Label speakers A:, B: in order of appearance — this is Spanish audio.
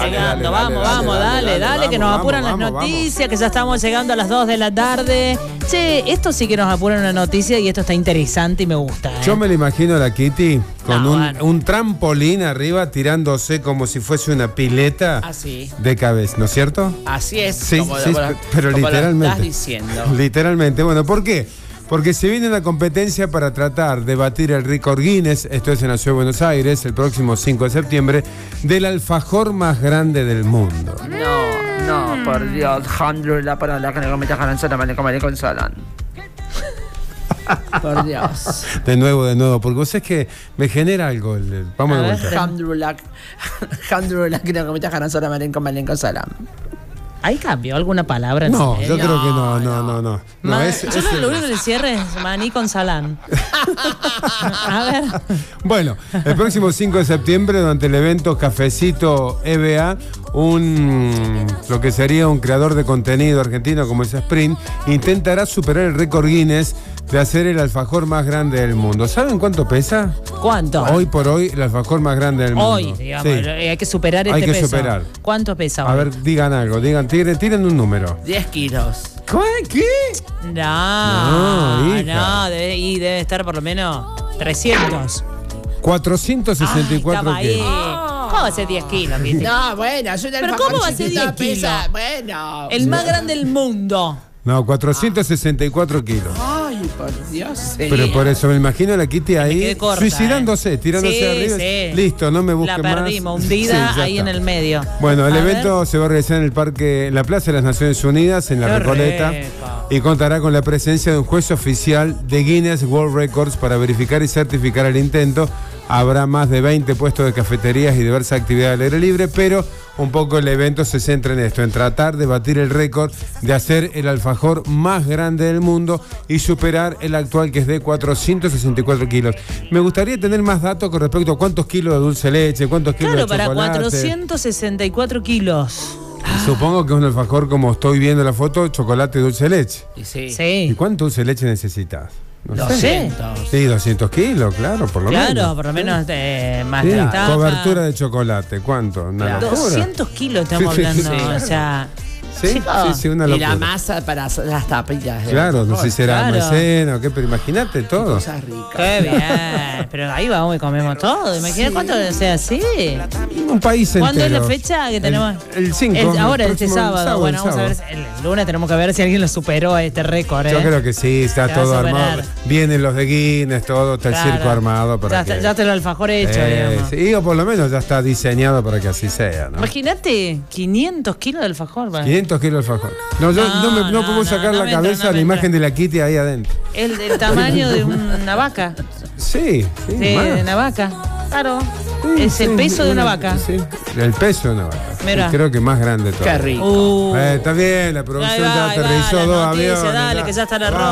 A: llegando. Dale, que nos apuran las noticias, que ya estamos llegando a las 2 de la tarde. Che, esto sí que nos apura una noticia y esto está interesante y me gusta.
B: Yo me lo imagino a la Kitty con un trampolín arriba tirándose como si fuese una pileta de cabeza, ¿no es cierto?
C: Así es.
B: Sí, pero
C: como
B: literalmente.
C: lo estás diciendo.
B: Literalmente. Bueno, ¿por qué? Porque se viene una competencia para tratar de batir el récord Guinness, esto es en la Ciudad de Buenos Aires, el próximo 5 de septiembre, del alfajor más grande del mundo.
C: No, por Dios, Handrula para la que no me dejan con Salan. Por Dios.
B: De nuevo, porque vos es que me genera algo. Vamos de vuelta.
C: Handrula que no me dejan con Salan.
A: ¿Ahí cambió alguna palabra?
B: No, yo creo que no. No,
A: yo lo único que le cierre es maní con salán. A ver.
B: Bueno, el próximo 5 de septiembre, durante el evento Cafecito EBA, lo que sería un creador de contenido argentino como es Sprint, intentará superar el récord Guinness de hacer el alfajor más grande del mundo. ¿Saben cuánto pesa?
A: ¿Cuánto?
B: Hoy por hoy, el alfajor más grande del mundo.
A: Hoy, digamos, hay que superar este peso. Hay que superar. ¿Cuánto pesa hoy?
B: A ver, digan algo, tiren un número.
C: 10 kilos.
B: ¿Qué?
A: No, debe estar por lo menos 300.
B: 464 kilos.
A: ¿Cómo va a ser 10 kilos? ¿Viste?
C: No, bueno, es un
A: ¿Pero cómo va a ser 10 kilos?
C: Bueno.
A: El más grande del mundo.
B: No, 464 kilos.
C: Ay, por Dios.
B: Pero por eso me imagino a la Kitty ahí suicidándose, tirándose arriba.
A: Sí.
B: Listo, no me busquen más.
A: La perdimos, hundida ahí en el medio.
B: Bueno, el evento se va a realizar en la Plaza de las Naciones Unidas, en la Recoleta, y contará con la presencia de un juez oficial de Guinness World Records para verificar y certificar el intento. Habrá más de 20 puestos de cafeterías y diversas actividades al aire libre, pero un poco el evento se centra en esto, en tratar de batir el récord de hacer el alfajor más grande del mundo y superar el actual, que es de 464 kilos. Me gustaría tener más datos con respecto a cuántos kilos de dulce de leche, cuántos kilos de chocolate.
A: Claro, para 464 kilos.
B: Supongo que es un alfajor, como estoy viendo la foto, chocolate y dulce de leche.
C: Sí.
B: ¿Y cuánto dulce de leche necesitas?
C: No 200.
B: Sí, 200 kilos, claro, por lo menos.
A: Claro, por lo menos más de la
B: cobertura de chocolate, ¿cuánto? Una locura.
A: 200 kilos estamos hablando, o sea...
B: Sí, una locura.
C: Y la masa para las tapillas.
B: Claro, no sé si será maicena o qué, pero imagínate todo.
C: Cosas ricas.
A: Qué bien, pero ahí vamos y comemos todo. Imagínate cuánto sea así.
B: Un país entero.
A: ¿Cuándo es la fecha que tenemos?
B: El 5.
A: Ahora, este sábado. Bueno, vamos a ver. El lunes tenemos que ver si alguien lo superó a este récord.
B: Yo creo que sí, está todo armado. Vienen los de Guinness, todo, está el circo armado.
A: Ya está el alfajor hecho, digamos.
B: Sí, o por lo menos ya está diseñado para que así sea, ¿no?
A: Imagínate, 500 kilos de alfajor.
B: 500 kilos de alfajor. No, yo no puedo sacar la cabeza la imagen de la Kitty ahí adentro.
A: El tamaño de una vaca.
B: Sí,
A: de una vaca. Claro.
B: Sí,
A: es el peso de una vaca.
B: Sí, el peso de una vaca.
A: Mira.
B: Creo que más grande todavía.
C: Qué rico.
B: Está bien, la producción ya aterrizó 2 aviones.
A: Dale, que ya está la